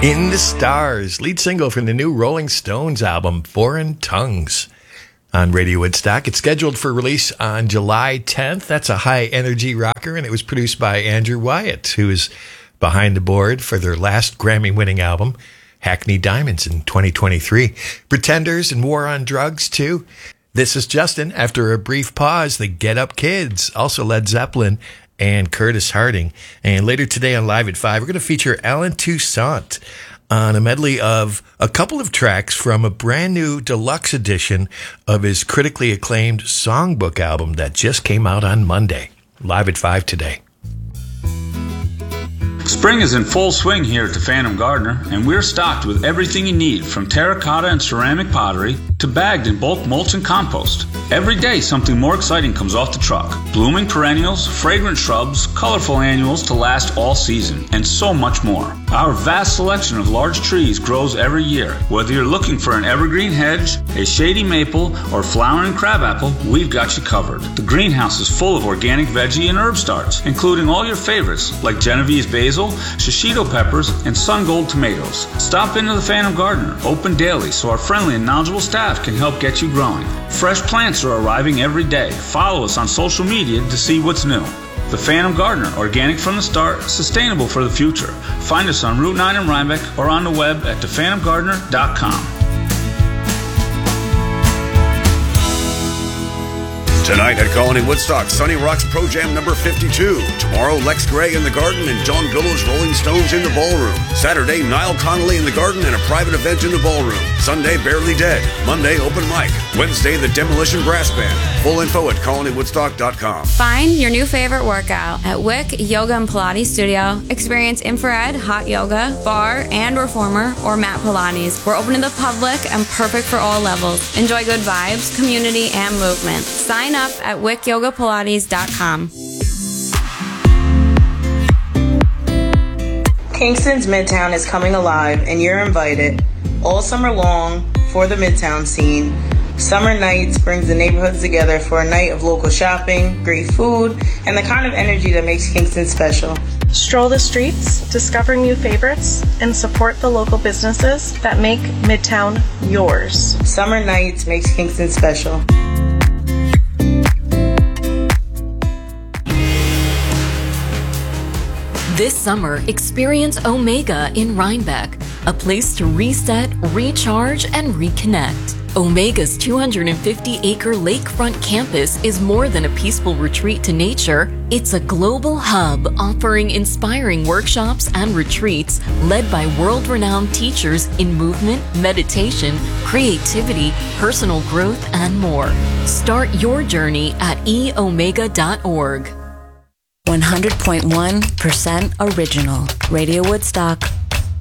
In the Stars, lead single from the new Rolling Stones album, Foreign Tongues, on Radio Woodstock. It's scheduled for release on July 10th. That's a high-energy rocker, and it was produced by Andrew Wyatt, who is behind the board for their last Grammy-winning album, Hackney Diamonds, in 2023. Pretenders and War on Drugs, too. This is Justin. After a brief pause, the Get Up Kids, also Led Zeppelin, and Curtis Harding. And later today on Live at 5, we're going to feature Alan Toussaint on a medley of a couple of tracks from a brand new deluxe edition of his critically acclaimed songbook album that just came out on Monday. Live at 5 today. Spring is in full swing here at the Phantom Gardener, and we're stocked with everything you need, from terracotta and ceramic pottery to bagged and bulk mulch and compost. Every day something more exciting comes off the truck. Blooming perennials, fragrant shrubs, colorful annuals to last all season, and so much more. Our vast selection of large trees grows every year. Whether you're looking for an evergreen hedge, a shady maple, or flowering crabapple, we've got you covered. The greenhouse is full of organic veggie and herb starts, including all your favorites like Genovese basil, shishito peppers, and sun gold tomatoes. Stop into the Phantom Gardener, open daily, so our friendly and knowledgeable staff can help get you growing. Fresh plants are arriving every day. Follow us on social media to see what's new. The Phantom Gardener, organic from the start, sustainable for the future. Find us on Route 9 in Rhinebeck or on the web at thephantomgardener.com. Tonight at Colony Woodstock, Sunny Rocks Pro Jam number 52. Tomorrow, Lex Gray in the Garden and John Billows Rolling Stones in the Ballroom. Saturday, Niall Connolly in the Garden and a private event in the Ballroom. Sunday, Barely Dead. Monday, Open Mic. Wednesday, the Demolition Brass Band. Full info at colonywoodstock.com. Find your new favorite workout at Wick Yoga and Pilates Studio. Experience infrared, hot yoga, bar and reformer, or mat Pilates. We're open to the public and perfect for all levels. Enjoy good vibes, community, and movement. Sign up at wickyogapilates.com. Kingston's Midtown is coming alive, and you're invited all summer long for the Midtown scene. Summer Nights brings the neighborhoods together for a night of local shopping, great food, and the kind of energy that makes Kingston special. Stroll the streets, discover new favorites, and support the local businesses that make Midtown yours. Summer Nights makes Kingston special. This summer, experience Omega in Rhinebeck, a place to reset, recharge, and reconnect. Omega's 250-acre lakefront campus is more than a peaceful retreat to nature. It's a global hub offering inspiring workshops and retreats led by world-renowned teachers in movement, meditation, creativity, personal growth, and more. Start your journey at eomega.org. 100.1% original. Radio Woodstock.